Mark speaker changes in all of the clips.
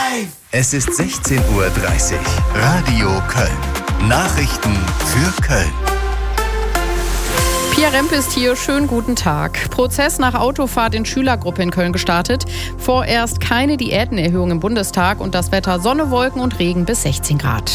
Speaker 1: Es ist 16:30 Uhr. Radio Köln. Nachrichten für Köln.
Speaker 2: Pia Rempe ist hier. Schönen guten Tag. Prozess nach Autofahrt in Schülergruppe in Köln gestartet. Vorerst keine Diätenerhöhung im Bundestag und das Wetter Sonne, Wolken und Regen bis 16 Grad.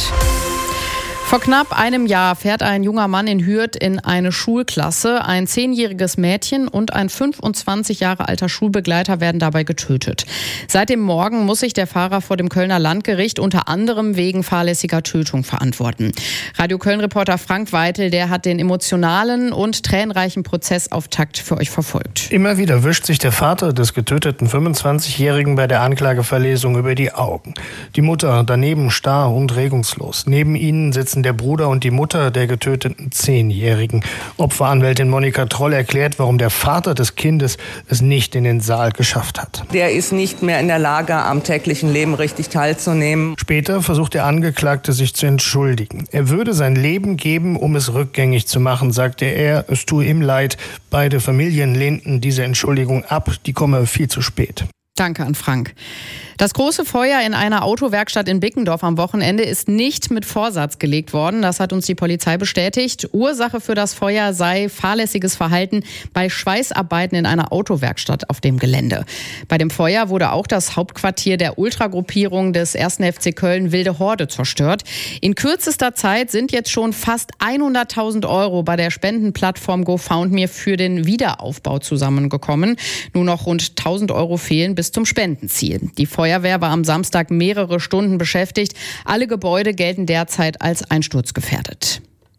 Speaker 2: Vor knapp einem Jahr fährt ein junger Mann in Hürth in eine Schulklasse. Ein 10-jähriges Mädchen und ein 25 Jahre alter Schulbegleiter werden dabei getötet. Seit dem Morgen muss sich der Fahrer vor dem Kölner Landgericht unter anderem wegen fahrlässiger Tötung verantworten. Radio Köln-Reporter Frank Weitel, der hat den emotionalen und tränenreichen Prozessauftakt für euch verfolgt.
Speaker 3: Immer wieder wischt sich der Vater des getöteten 25-Jährigen bei der Anklageverlesung über die Augen. Die Mutter daneben starr und regungslos. Neben ihnen sitzen der Bruder und die Mutter der getöteten 10-Jährigen. Opferanwältin Monika Troll erklärt, warum der Vater des Kindes es nicht in den Saal geschafft hat.
Speaker 4: Der ist nicht mehr in der Lage, am täglichen Leben richtig teilzunehmen.
Speaker 3: Später versucht der Angeklagte, sich zu entschuldigen. Er würde sein Leben geben, um es rückgängig zu machen, sagte er. Es tue ihm leid. Beide Familien lehnten diese Entschuldigung ab. Die komme viel zu spät.
Speaker 2: Danke an Frank. Das große Feuer in einer Autowerkstatt in Bickendorf am Wochenende ist nicht mit Vorsatz gelegt worden. Das hat uns die Polizei bestätigt. Ursache für das Feuer sei fahrlässiges Verhalten bei Schweißarbeiten in einer Autowerkstatt auf dem Gelände. Bei dem Feuer wurde auch das Hauptquartier der Ultragruppierung des 1. FC Köln Wilde Horde zerstört. In kürzester Zeit sind jetzt schon fast 100.000 Euro bei der Spendenplattform GoFundMe für den Wiederaufbau zusammengekommen. Nur noch rund 1.000 Euro fehlen bis zum Spendenziel. Die Feuerwehr war am Samstag mehrere Stunden beschäftigt. Alle Gebäude gelten derzeit als einsturzgefährdet.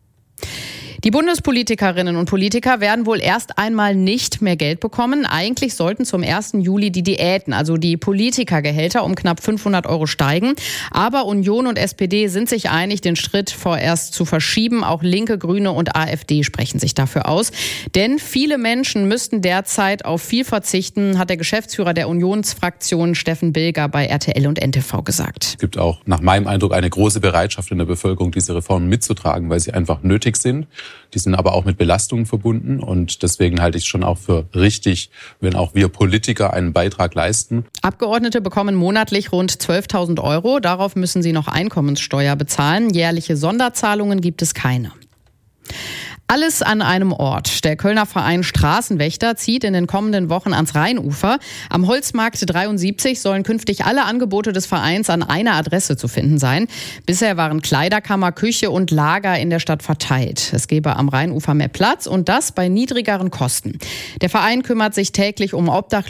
Speaker 2: Die Bundespolitikerinnen und Politiker werden wohl erst einmal nicht mehr Geld bekommen. Eigentlich sollten zum 1. Juli die Diäten, also die Politikergehälter, um knapp 500 Euro steigen. Aber Union und SPD sind sich einig, den Schritt vorerst zu verschieben. Auch Linke, Grüne und AfD sprechen sich dafür aus. Denn viele Menschen müssten derzeit auf viel verzichten, hat der Geschäftsführer der Unionsfraktion Steffen Bilger bei RTL und NTV gesagt.
Speaker 5: Es gibt auch nach meinem Eindruck eine große Bereitschaft in der Bevölkerung, diese Reformen mitzutragen, weil sie einfach nötig sind. Die sind aber auch mit Belastungen verbunden und deswegen halte ich es schon auch für richtig, wenn auch wir Politiker einen Beitrag leisten.
Speaker 2: Abgeordnete bekommen monatlich rund 12.000 Euro. Darauf müssen sie noch Einkommenssteuer bezahlen. Jährliche Sonderzahlungen gibt es keine. Alles an einem Ort. Der Kölner Verein Straßenwächter zieht in den kommenden Wochen ans Rheinufer. Am Holzmarkt 73 sollen künftig alle Angebote des Vereins an einer Adresse zu finden sein. Bisher waren Kleiderkammer, Küche und Lager in der Stadt verteilt. Es gebe am Rheinufer mehr Platz und das bei niedrigeren Kosten. Der Verein kümmert sich täglich um Obdachlose